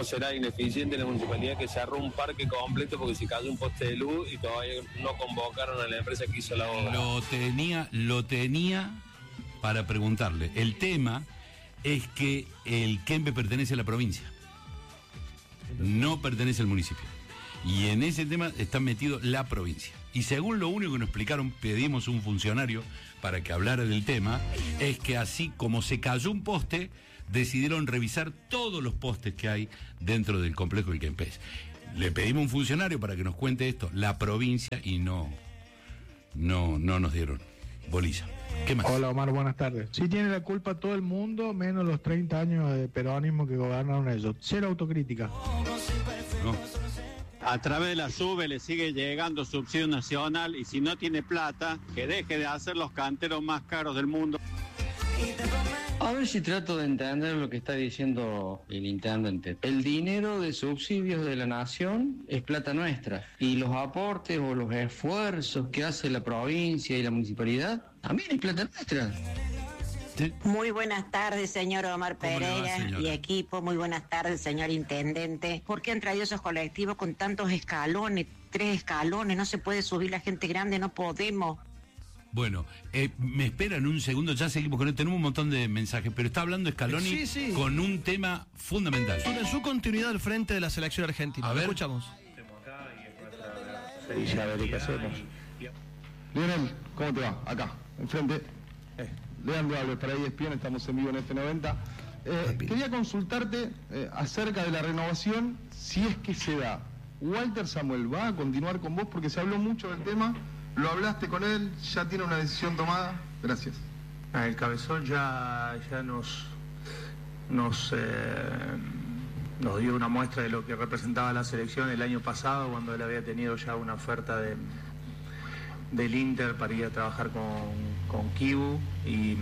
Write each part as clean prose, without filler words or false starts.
cómo será ineficiente la municipalidad que cerró un parque completo porque se cayó un poste de luz y todavía no convocaron a la empresa que hizo la obra. Lo tenía para preguntarle. El tema es que el Kempe pertenece a la provincia, no pertenece al municipio. Y en ese tema está metido la provincia. Y según lo único que nos explicaron, pedimos un funcionario para que hablara del tema, es que así como se cayó un poste, decidieron revisar todos los postes que hay dentro del complejo del Kempes. Le pedimos un funcionario para que nos cuente esto, la provincia, y no nos dieron bolilla. ¿Qué más? Hola Omar, buenas tardes. Sí tiene la culpa todo el mundo, menos los 30 años de peronismo que gobernaron ellos. Cero autocrítica. No. A través de la SUBE le sigue llegando subsidio nacional y si no tiene plata, que deje de hacer los canteros más caros del mundo. A ver si trato de entender lo que está diciendo el intendente. El dinero de subsidios de la nación es plata nuestra y los aportes o los esfuerzos que hace la provincia y la municipalidad también es plata nuestra. ¿Sí? Muy buenas tardes, señor Omar Pereira y equipo. Muy buenas tardes, señor intendente. ¿Por qué han traído esos colectivos con tantos escalones? 3 escalones, no se puede subir la gente grande, no podemos. Bueno, me esperan un segundo, ya seguimos con él, tenemos un montón de mensajes, pero está hablando Scaloni con un tema fundamental. En su continuidad al frente de la selección argentina. A ver. Escuchamos. Lionel, ¿cómo te va? Acá, enfrente. Leandro Alves para ESPN, estamos en vivo en F90. Quería consultarte acerca de la renovación, si es que se da. Walter Samuel, ¿va a continuar con vos? Porque se habló mucho del tema, lo hablaste con él, ya tiene una decisión tomada. Gracias. El Cabezón ya nos dio una muestra de lo que representaba la selección el año pasado, cuando él había tenido ya una oferta del Inter para ir a trabajar con Kibu y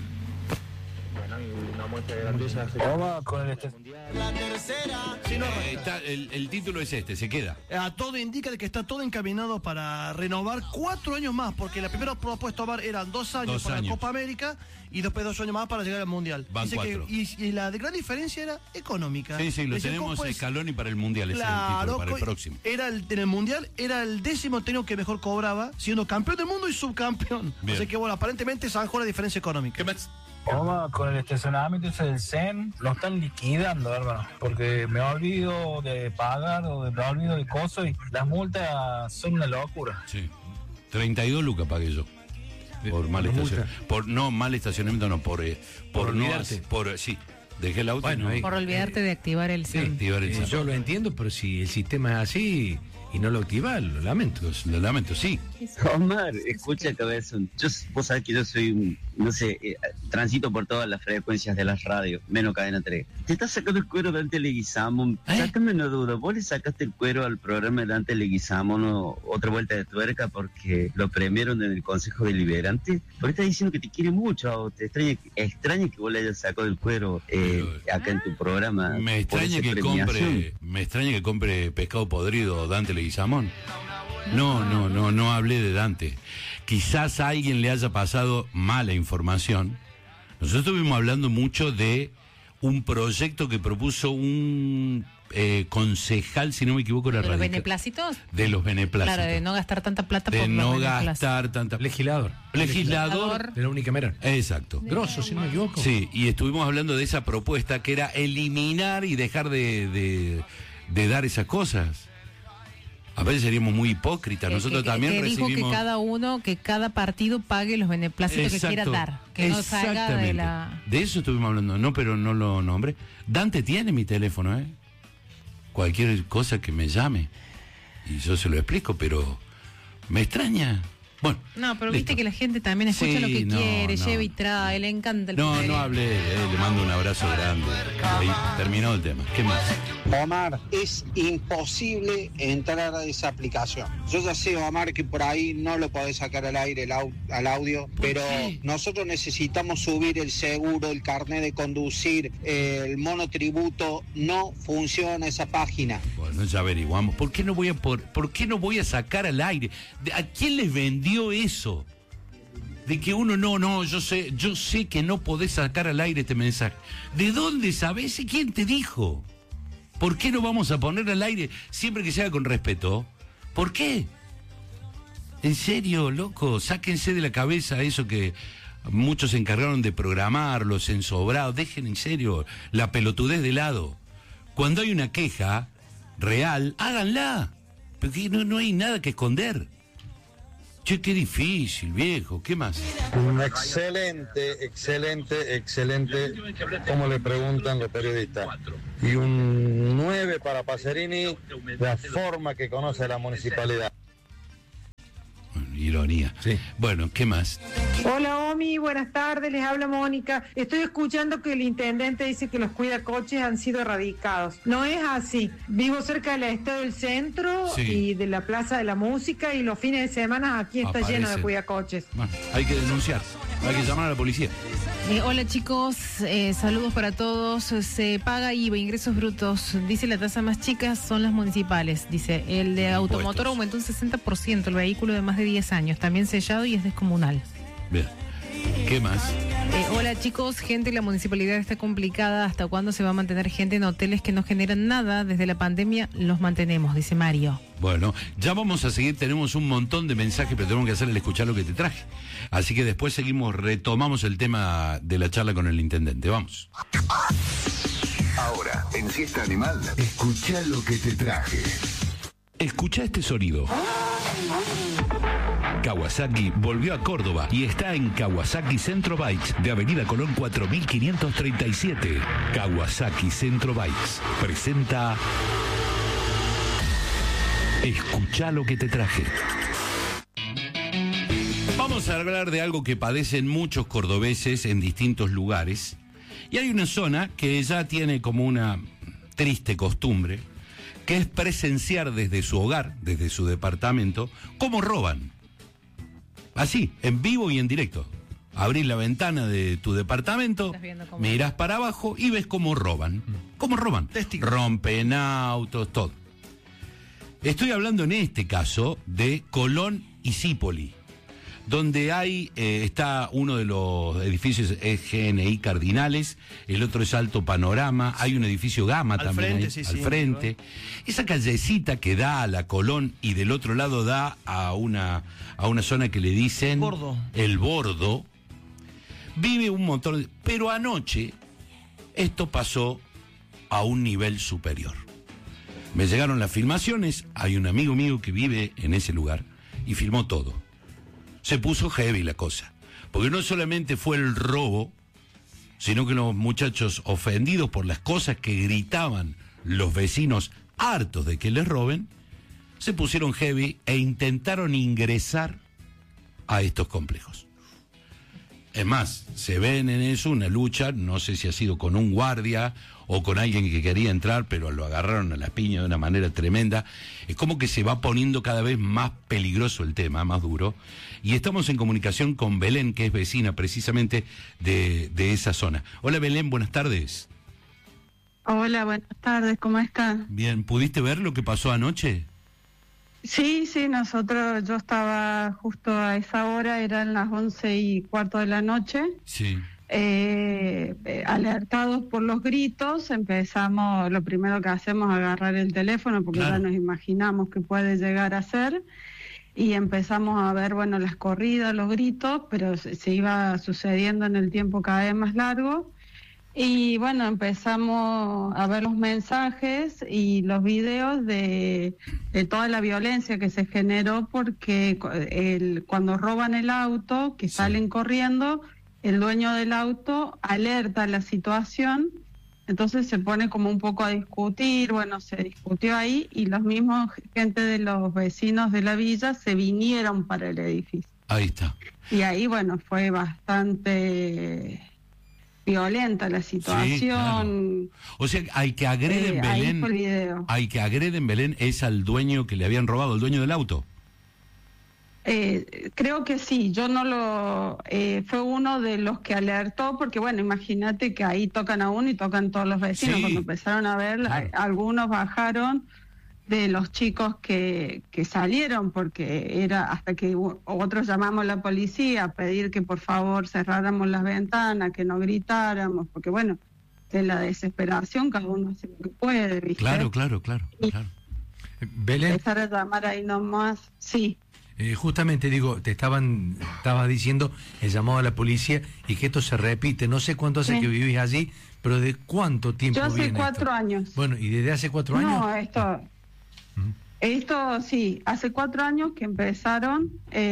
bueno, y una muestra de grandeza. Con el La tercera. Sí, no, el título es este, se queda. Todo indica de que está todo encaminado para renovar 4 años más, porque la primera propuesta eran 2 años para la Copa América y después 2 años más para llegar al Mundial. Van 4. Y la de gran diferencia era económica. Sí, lo tenemos Scaloni para el Mundial, claro, ese es el título, para el próximo. En el Mundial era el 10º técnico que mejor cobraba, siendo campeón del mundo y subcampeón. Bien. Así que bueno, aparentemente zanjó la diferencia económica. ¿Qué más? Con el estacionamiento ese del CEN, lo están liquidando, hermano, porque me olvido de pagar o me olvido de cosas y las multas son una locura. Sí, 32 lucas pagué yo. Por mal estacionamiento. Mal estacionamiento, no, por olvidarte. Sí, dejé el auto. Bueno, por olvidarte de activar el CEN. Yo lo entiendo, pero si el sistema es así y no lo activa, lo lamento. Lo lamento, sí. Omar, escucha, Cabezón. Vos sabés que yo soy transito por todas las frecuencias de las radios, menos Cadena 3. Te estás sacando el cuero de Dante Leguizamón. Sácame una duda. ¿Vos le sacaste el cuero al programa de Dante Leguizamón o otra vuelta de tuerca porque lo premiaron en el Consejo Deliberante? Porque estás diciendo que te quiere mucho, o te extraña que vos le hayas sacado el cuero acá en tu programa. Me extraña que compre pescado podrido Dante Leguizamón. No hablé de Dante. Quizás a alguien le haya pasado mala información. Nosotros estuvimos hablando mucho de un proyecto que propuso un concejal, si no me equivoco, era ¿De los radical. beneplácitos? De los beneplácitos. Claro, de no gastar tanta plata de por no los gastar tanta Legislador de la Unicameral. Exacto. Grosso, si no me equivoco. Sí, y estuvimos hablando de esa propuesta que era eliminar y dejar de dar esas cosas. A veces seríamos muy hipócritas. Nosotros también recibimos... dijo que cada partido pague los beneplácitos que quiera dar. Que no salga de la... De eso estuvimos hablando. No, pero no lo nombré. Dante tiene mi teléfono, ¿eh? Cualquier cosa que me llame. Y yo se lo explico, pero me extraña. Bueno, no, pero viste que la gente también escucha lo que quiere, lleva y trae, le encanta el No hablé, le mando un abrazo grande. Ahí terminó el tema. ¿Qué más? Omar, es imposible entrar a esa aplicación. Yo ya sé, Omar, que por ahí no lo podés sacar al aire al audio, pero nosotros necesitamos subir el seguro, el carnet de conducir, el monotributo. No funciona esa página. Bueno, ya averiguamos. ¿Por qué no voy a sacar al aire? ¿A quién les vendió eso? De que uno yo sé que no podés sacar al aire este mensaje. ¿De dónde sabés? ¿Quién te dijo? ¿Por qué no vamos a poner al aire siempre que sea con respeto? ¿Por qué? En serio, loco, sáquense de la cabeza eso que muchos se encargaron de programar, los ensobrados. Dejen en serio la pelotudez de lado. Cuando hay una queja real, háganla. Porque no hay nada que esconder. Che, qué difícil, viejo. ¿Qué más? Excelente, como le preguntan los periodistas. Y un 9 para Pacerini, la forma que conoce la municipalidad. Ironía. Sí. Bueno, ¿qué más? Hola, Omi, buenas tardes, les habla Mónica. Estoy escuchando que el intendente dice que los cuidacoches han sido erradicados. No es así. Vivo cerca del Estadio del Centro y de la Plaza de la Música, y los fines de semana aquí está lleno de cuidacoches. Bueno, hay que denunciar, hay que llamar a la policía. Hola chicos, saludos para todos. Se paga IVA, ingresos brutos. Dice la tasa más chica son las municipales. Dice, el de automotor aumentó un 60%, el vehículo de más de 10 años. También sellado y es descomunal. Bien. ¿Qué más? Hola chicos, gente, la municipalidad está complicada. ¿Hasta cuándo se va a mantener gente en hoteles que no generan nada? Desde la pandemia los mantenemos, dice Mario. Bueno, ya vamos a seguir, tenemos un montón de mensajes, pero tenemos que hacer el escuchar lo que te traje. Así que después retomamos el tema de la charla con el intendente. Vamos. Ahora, en Siesta Animal, escucha lo que te traje. Escucha este sonido. Kawasaki volvió a Córdoba y está en Kawasaki Centro Bikes de Avenida Colón 4537. Kawasaki Centro Bikes presenta Escuchá lo que te traje. Vamos a hablar de algo que padecen muchos cordobeses en distintos lugares. Y hay una zona que ya tiene como una triste costumbre, que es presenciar desde su hogar, desde su departamento, cómo roban. Así, en vivo y en directo. Abrís la ventana de tu departamento, mirás para abajo y ves cómo roban. ¿Cómo roban? Rompen autos, todo. Estoy hablando en este caso de Colón y Cípoli, donde está uno de los edificios GNI Cardinales, el otro es Alto Panorama, hay un edificio Gama también al frente. Esa callecita que da a la Colón y del otro lado da a una zona que le dicen El Bordo, vive un montón pero anoche esto pasó a un nivel superior. Me llegaron las filmaciones, hay un amigo mío que vive en ese lugar y filmó todo. Se puso heavy la cosa, porque no solamente fue el robo, sino que los muchachos ofendidos por las cosas que gritaban los vecinos hartos de que les roben, se pusieron heavy e intentaron ingresar a estos complejos. Es más, se ven en eso una lucha, no sé si ha sido con un guardia o con alguien que quería entrar, pero lo agarraron a la piña de una manera tremenda. Es como que se va poniendo cada vez más peligroso el tema, más duro. Y estamos en comunicación con Belén, que es vecina precisamente de esa zona. Hola Belén, buenas tardes. Hola, buenas tardes, ¿cómo están? Bien, ¿pudiste ver lo que pasó anoche? Sí, yo estaba justo a esa hora, eran las 11:15 de la noche. Sí. Alertados por los gritos, empezamos, lo primero que hacemos es agarrar el teléfono, porque ya nos imaginamos que puede llegar a ser, y empezamos a ver, las corridas, los gritos, pero se iba sucediendo en el tiempo cada vez más largo. Y empezamos a ver los mensajes y los videos de toda la violencia que se generó, porque cuando roban el auto, que salen corriendo, el dueño del auto alerta la situación, entonces se pone como un poco a discutir, se discutió ahí y los mismos gente de los vecinos de la villa se vinieron para el edificio. Ahí está. Y ahí, fue bastante violenta la situación. Sí, claro. O sea, al que agreden Belén, al que agreden Belén es al dueño que le habían robado, el dueño del auto. Creo que sí, yo no fue uno de los que alertó, porque imagínate que ahí tocan a uno y tocan todos los vecinos. Sí. Cuando empezaron a ver, algunos bajaron de los chicos que salieron, porque era hasta que otros llamamos a la policía a pedir que por favor cerráramos las ventanas, que no gritáramos, porque la desesperación, cada uno hace lo que puede, ¿viste? Claro. Belén. Empezar a llamar ahí nomás, sí. Justamente digo, estabas diciendo el llamado a la policía y que esto se repite. No sé cuánto hace que vivís allí, pero ¿de cuánto tiempo viene? Yo hace 4 esto? años. Bueno, ¿y desde hace 4 años? No, esto sí, hace 4 años que empezaron,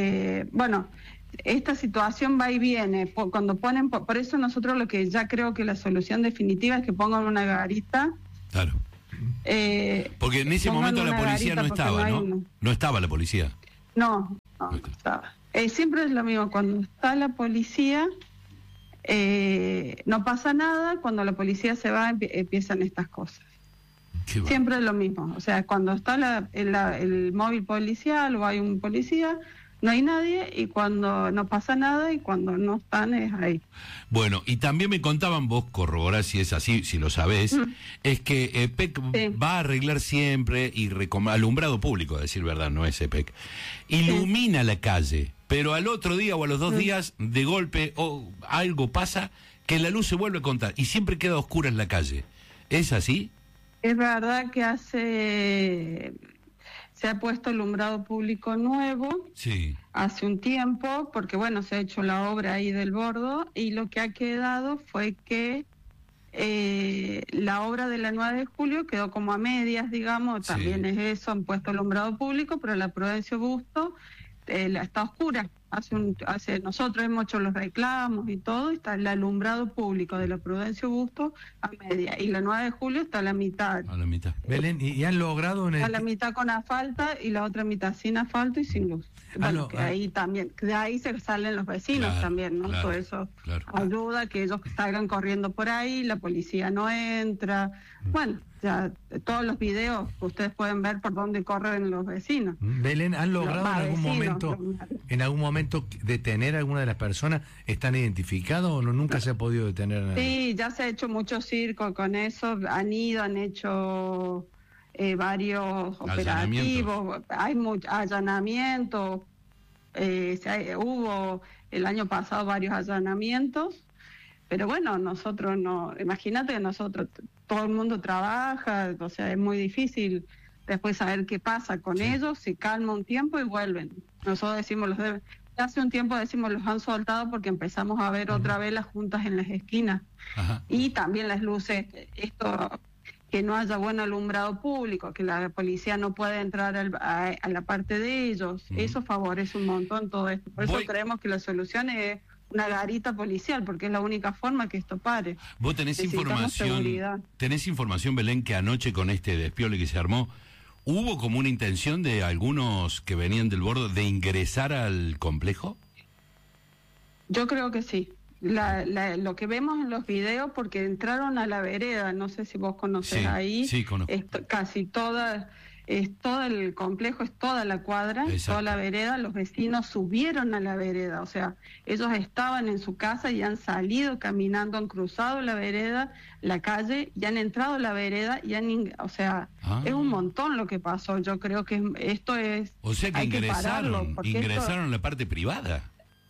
esta situación va y viene, cuando ponen, por eso nosotros lo que ya creo que la solución definitiva es que pongan una garita. Claro. Porque en ese momento la policía no estaba, ¿no? No estaba la policía. No estaba. Siempre es lo mismo, cuando está la policía no pasa nada, cuando la policía se va empiezan estas cosas. Siempre es lo mismo, o sea, cuando está el móvil policial o hay un policía, no hay nadie, y cuando no pasa nada y cuando no están es ahí. Bueno, y también me contaban, vos corroborás si es así, si lo sabés, es que EPEC va a arreglar siempre y alumbrado público, a decir verdad, no es EPEC, ilumina la calle, pero al otro día o a los 2 días, de golpe, algo pasa que la luz se vuelve a contar y siempre queda oscura en la calle. ¿Es así? Es verdad que se ha puesto alumbrado público nuevo hace un tiempo, porque bueno, se ha hecho la obra ahí del bordo, y lo que ha quedado fue que la obra de la 9 de julio quedó como a medias, digamos, también es eso, han puesto alumbrado público, pero la Prudencio Busto está oscura. Nosotros hemos hecho los reclamos y todo, está el alumbrado público de la Prudencio Busto a media, y la 9 de julio está a la mitad. A la mitad. Belén, ¿y han logrado a la mitad con asfalto y la otra mitad sin asfalto y sin luz? Bueno, ahí también, de ahí se salen los vecinos también, ¿no? Todo eso ayuda, que ellos salgan corriendo por ahí, la policía no entra. Bueno, ya todos los videos ustedes pueden ver por dónde corren los vecinos. Belén, ¿han logrado en algún momento detener a alguna de las personas? ¿Están identificados o nunca se ha podido detener a nadie? Sí, ya se ha hecho mucho circo con eso, han hecho varios operativos, hay allanamientos, hubo el año pasado varios allanamientos, pero bueno, nosotros no, imagínate que nosotros, todo el mundo trabaja, o sea, es muy difícil después saber qué pasa con ellos, se calma un tiempo y vuelven. Nosotros decimos, hace un tiempo decimos los han soltado porque empezamos a ver otra vez las juntas en las esquinas. Y también las luces, que no haya buen alumbrado público, que la policía no pueda entrar a la parte de ellos, eso favorece un montón todo esto. Por eso creemos que la solución es una garita policial, porque es la única forma que esto pare. ¿Vos tenés información, Belén, que anoche con este despiole que se armó, hubo como una intención de algunos que venían del bordo de ingresar al complejo? Yo creo que sí. Lo que vemos en los videos, porque entraron a la vereda, no sé si vos conocés ahí, conozco. Casi todo el complejo, es toda la cuadra, toda la vereda, los vecinos subieron a la vereda, o sea, ellos estaban en su casa y han salido caminando, han cruzado la vereda, la calle, y han entrado a la vereda, y es un montón lo que pasó. Yo creo que esto es... O sea que ingresaron a la parte privada.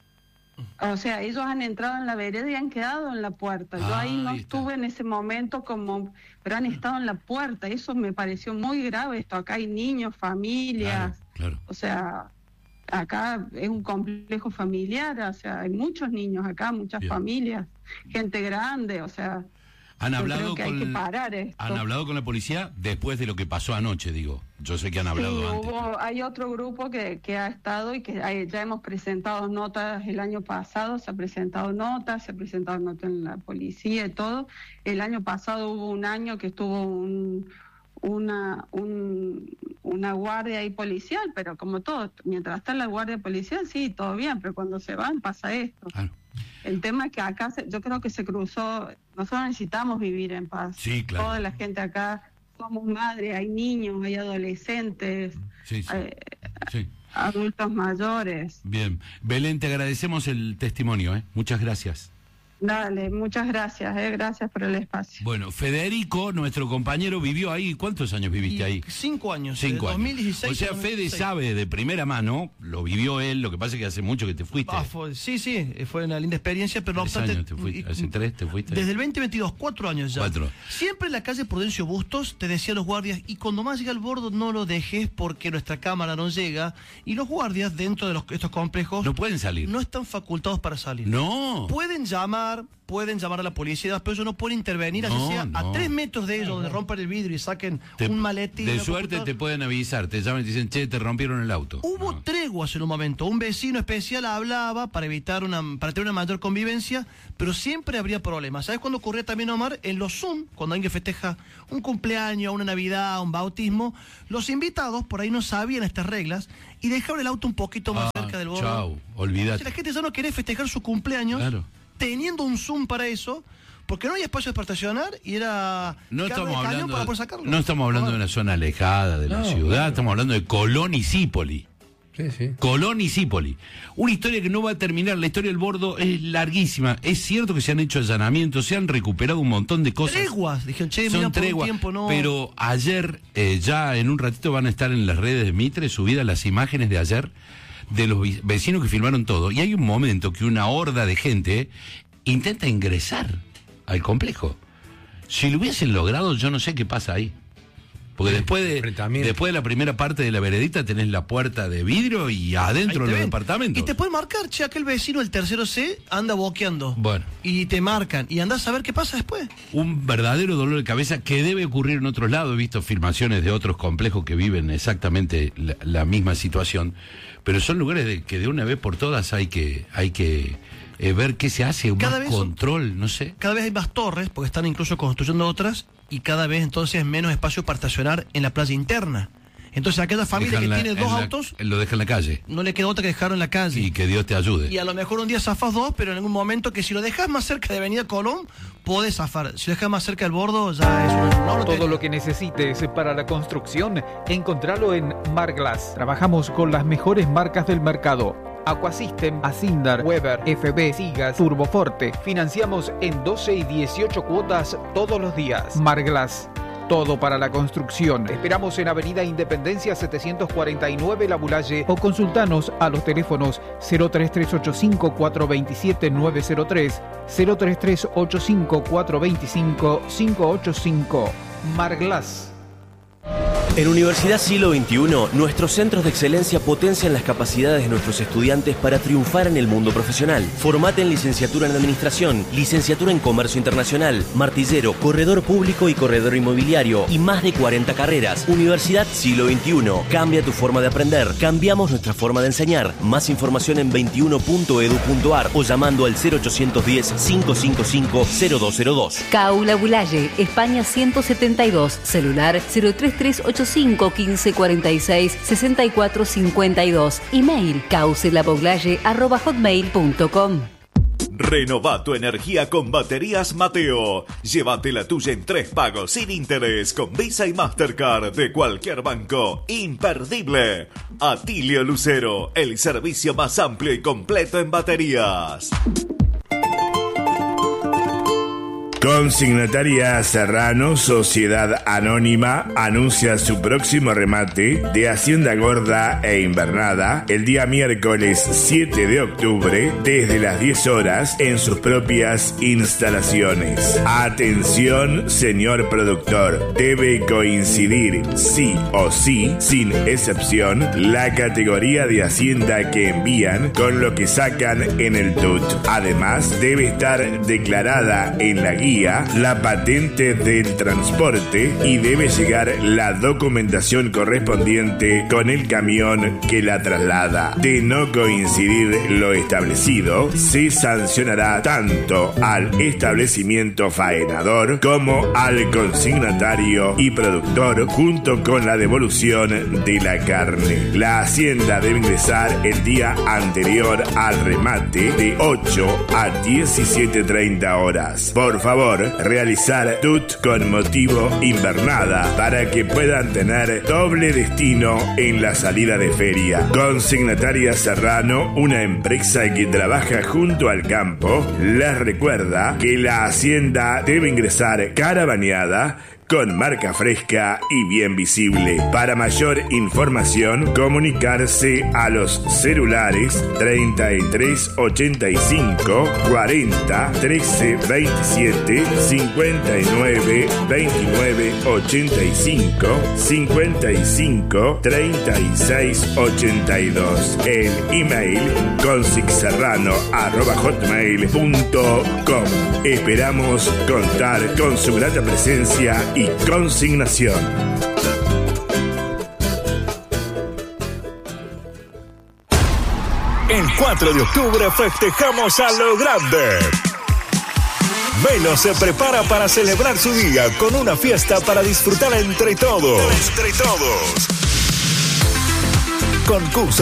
O sea, ellos han entrado en la vereda y han quedado en la puerta. Yo ahí no estuve en ese momento, pero han estado en la puerta. Eso me pareció muy grave esto. Acá hay niños, familias. Claro. O sea, acá es un complejo familiar. O sea, hay muchos niños acá, muchas familias, gente grande. O sea, ¿Han hablado creo que hay que parar esto. ¿Han hablado con la policía después de lo que pasó anoche, digo? Yo sé que han hablado antes. Hay otro grupo que ha estado y que ya hemos presentado notas el año pasado, se ha presentado notas en la policía y todo. El año pasado hubo un año que estuvo una guardia ahí policial, pero como todo, mientras está la guardia policial, sí, todo bien, pero cuando se van pasa esto. Claro. El tema es que acá yo creo que se cruzó, nosotros necesitamos vivir en paz. Sí, claro. Toda la gente acá, somos madres, hay niños, hay adolescentes, adultos mayores. Bien, Belén, te agradecemos el testimonio, muchas gracias. Dale, muchas gracias, gracias por el espacio. Bueno, Federico, nuestro compañero, vivió ahí. ¿Cuántos años viviste ahí? 5 años. 5 años. 2016. O sea, Fede sabe de primera mano, lo vivió él, lo que pasa es que hace mucho que te fuiste. Sí, fue una linda experiencia, pero no obstante... años te fuiste, hace 3 te fuiste. Desde el 2022, 4 años ya. 4. Siempre en la calle Prudencio Bustos te decían los guardias, y cuando más llega el bordo no lo dejes porque nuestra cámara no llega, y los guardias dentro de estos complejos... No pueden salir. No están facultados para salir. No. Pueden llamar a la policía, pero ellos no pueden intervenir, así sea a 3 metros de ellos, donde rompan el vidrio y saquen un maletín. De suerte te pueden avisar, te llaman y te dicen, che, te rompieron el auto. Hubo treguas en un momento, un vecino especial hablaba para tener una mayor convivencia, pero siempre habría problemas. ¿Sabes cuándo ocurría también, Omar? En los Zoom, cuando alguien festeja un cumpleaños, una Navidad, un bautismo, los invitados por ahí no sabían estas reglas y dejaron el auto un poquito más cerca del borde. Chau, olvídate. Si la gente ya no quiere festejar su cumpleaños, claro, teniendo un Zoom para eso, porque no hay espacio para estacionar y era no estamos hablando para poder sacarlo. No estamos hablando de una zona alejada de la ciudad, claro, estamos hablando de Colón y Zípoli. Sí. Colón y Zípoli. Una historia que no va a terminar, la historia del bordo es larguísima. Es cierto que se han hecho allanamientos, se han recuperado un montón de cosas. Treguas, dijeron, son treguas, tiempo no. Pero ayer, ya en un ratito van a estar en las redes de Mitre subidas las imágenes de ayer de los vecinos que filmaron todo. Y hay un momento que una horda de gente intenta ingresar al complejo. Si lo hubiesen logrado, yo no sé qué pasa ahí. Porque después de la primera parte de la veredita tenés la puerta de vidrio y adentro de los departamentos. Y te pueden marcar, che, aquel vecino del tercero C anda boqueando. Bueno. Y te marcan. Y andás a ver qué pasa después. Un verdadero dolor de cabeza que debe ocurrir en otros lados. He visto filmaciones de otros complejos que viven exactamente la misma situación. Pero son lugares que de una vez por todas hay que ver qué se hace, más control, no sé. Cada vez hay más torres, porque están incluso construyendo otras, y cada vez entonces menos espacio para estacionar en la playa interna. Entonces aquella familia que tiene 2 autos... Lo deja en la calle. No le queda otra que dejarlo en la calle. Y que Dios te ayude. Y a lo mejor un día zafás 2, pero en algún momento que si lo dejas más cerca de Avenida Colón, podés zafar. Si lo dejas más cerca del bordo, ya es una... Todo lo que necesites para la construcción, encontralo en Marglass. Trabajamos con las mejores marcas del mercado. Aquasystem, Asindar, Weber, FB, Sigas, Turboforte. Financiamos en 12 y 18 cuotas todos los días. Marglass, todo para la construcción. Te esperamos en Avenida Independencia 749 La Bulalle o consultanos a los teléfonos 03385 427 903, 03385 425 585. Marglass. En Universidad Siglo XXI, nuestros centros de excelencia potencian las capacidades de nuestros estudiantes para triunfar en el mundo profesional. Formate en licenciatura en Administración, licenciatura en Comercio Internacional, martillero, corredor público y corredor inmobiliario y más de 40 carreras. Universidad Siglo XXI. Cambia tu forma de aprender. Cambiamos nuestra forma de enseñar. Más información en 21.edu.ar o llamando al 0810-555-0202. CAU La Bulalle, España 172, celular 03385 15 46 64 52, email caucelaboglaye@hotmail.com. Renova tu energía con Baterías Mateo. Llévate la tuya en 3 pagos sin interés con Visa y Mastercard de cualquier banco. Imperdible. Atilio Lucero, el servicio más amplio y completo en baterías. Consignataria Serrano, Sociedad Anónima, anuncia su próximo remate de Hacienda Gorda e Invernada el día miércoles 7 de octubre desde las 10 horas en sus propias instalaciones. Atención, señor productor, debe coincidir sí o sí, sin excepción, la categoría de Hacienda que envían con lo que sacan en el TUT. Además, debe estar declarada en la guía la patente del transporte y debe llegar la documentación correspondiente con el camión que la traslada. De no coincidir lo establecido, se sancionará tanto al establecimiento faenador como al consignatario y productor junto con la devolución de la carne. La Hacienda debe ingresar el día anterior al remate de 8 a 17:30 horas. Por favor, favor, realizar TUT con motivo invernada para que puedan tener doble destino en la salida de feria. Consignataria Serrano, una empresa que trabaja junto al campo, les recuerda que la hacienda debe ingresar carabaneada, con marca fresca y bien visible. Para mayor información, comunicarse a los celulares 33 85 40 13 27 59 29 85 55 36 82. El email consixserrano@hotmail.com. Esperamos contar con su grata presencia y consignación. El 4 de octubre festejamos a lo grande. Velo se prepara para celebrar su día con una fiesta para disfrutar entre todos. Concurso